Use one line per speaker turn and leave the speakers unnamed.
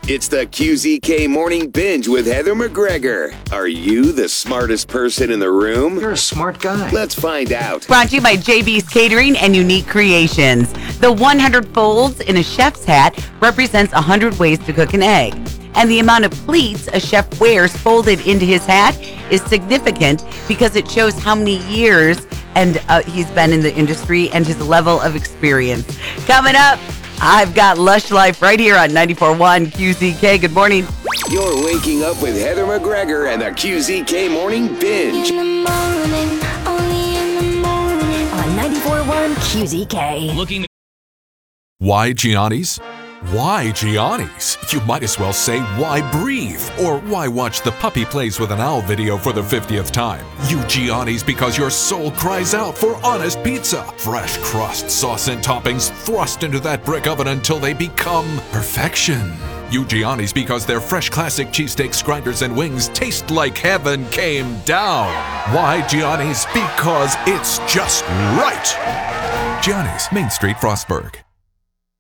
It's the QZK Morning Binge with Heather McGregor. Are you the smartest person in the room?
You're a smart guy.
Let's find out.
Brought to you by JB's Catering and Unique Creations. The 100 folds in a chef's hat represents 100 ways to cook an egg. And the amount of pleats a chef wears folded into his hat is significant because it shows how many years and he's been in the industry and his level of experience. Coming up, I've got Lush Life right here on 94.1 QZK. Good morning.
You're waking up with Heather McGregor and the QZK Morning Binge.
In the morning, only in the morning. On 94.1 QZK.
Why Gianni's? Why Gianni's? You might as well say why breathe or why watch the puppy plays with an owl video for the 50th time. You Gianni's because your soul cries out for honest pizza. Fresh crust, sauce, and toppings thrust into that brick oven until they become perfection. You Gianni's because their fresh classic cheesesteaks, grinders, and wings taste like heaven came down. Why Gianni's? Because it's just right. Gianni's, Main Street, Frostburg.